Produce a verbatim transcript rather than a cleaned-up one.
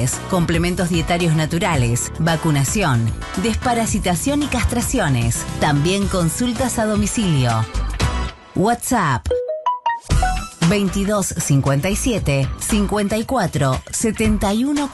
hormonales, complementos dietarios naturales, vacunación, desparasitación y castraciones. También consultas a domicilio. WhatsApp veintidós cincuenta y siete, cincuenta y cuatro, setenta y uno